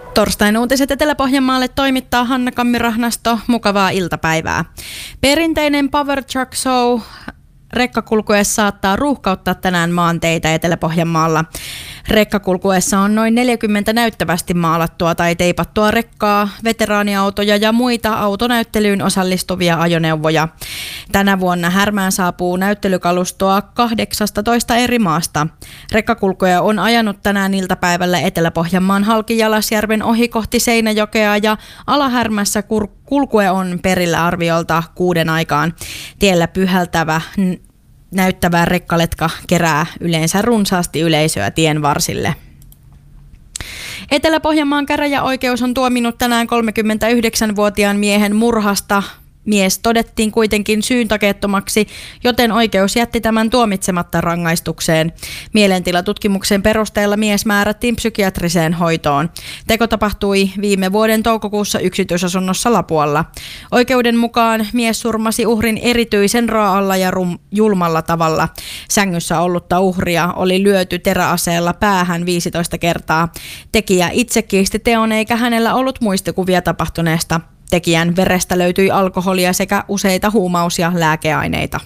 Torstain uutiset Etelä-Pohjanmaalle toimittaa Hanna Kammirahnasto. Mukavaa iltapäivää. Perinteinen Power Truck Show rekkakulkuessa saattaa ruuhkauttaa tänään maanteitä Etelä-Pohjanmaalla. Rekkakulkuessa on noin 40 näyttävästi maalattua tai teipattua rekkaa, veteraaniautoja ja muita autonäyttelyyn osallistuvia ajoneuvoja. Tänä vuonna Härmään saapuu näyttelykalustoa 18 eri maasta. Rekkakulkuja on ajanut tänään iltapäivällä Etelä-Pohjanmaan halki Jalasjärven ohi kohti Seinäjokea ja Ala-Härmässä kulkue on perillä arviolta 6 aikaan. Tiellä pyhältävä näyttävä rekkaletka kerää yleensä runsaasti yleisöä tien varsille. Etelä-Pohjanmaan käräjäoikeus on tuominut tänään 39-vuotiaan miehen murhasta. Mies todettiin kuitenkin syyntakeettomaksi, joten oikeus jätti tämän tuomitsematta rangaistukseen. Mielentilatutkimuksen perusteella mies määrättiin psykiatriseen hoitoon. Teko tapahtui viime vuoden toukokuussa yksityisasunnossa Lapualla. Oikeuden mukaan mies surmasi uhrin erityisen raa'alla ja julmalla tavalla. Sängyssä ollutta uhria oli lyöty teräaseella päähän 15 kertaa. Tekijä itse kiisti teon eikä hänellä ollut muistikuvia tapahtuneesta. Tekijän verestä löytyi alkoholia sekä useita huumaus- ja lääkeaineita.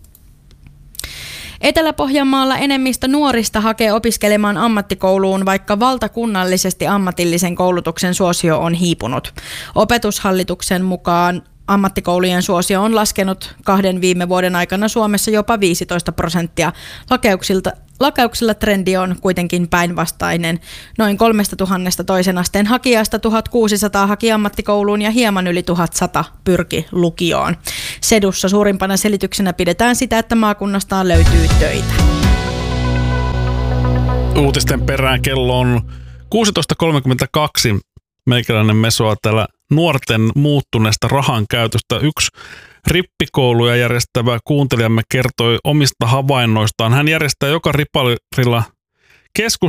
Etelä-Pohjanmaalla enemmistö nuorista hakee opiskelemaan ammattikouluun, vaikka valtakunnallisesti ammatillisen koulutuksen suosio on hiipunut. Opetushallituksen mukaan ammattikoulujen suosio on laskenut 2 viime vuoden aikana Suomessa jopa 15%. Lakeuksilla trendi on kuitenkin päinvastainen. Noin 3000 toisen asteen hakijasta 1600 haki ammattikouluun ja hieman yli 1100 pyrki lukioon. Sedussa suurimpana selityksenä pidetään sitä, että maakunnastaan löytyy töitä. Uutisten perään kello on 16.32. Meikäläinen mesoa täällä nuorten muuttuneesta rahan käytöstä. Yksi rippikouluja järjestävä kuuntelijamme kertoi omista havainnoistaan. Hän järjestää joka ripparilla